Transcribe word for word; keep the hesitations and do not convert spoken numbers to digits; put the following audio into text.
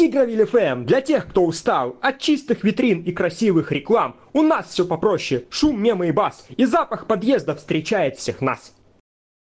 Тигровиль эф эм для тех, кто устал от чистых витрин и красивых реклам. У нас все попроще, шум, мемы и бас, и запах подъезда встречает всех нас.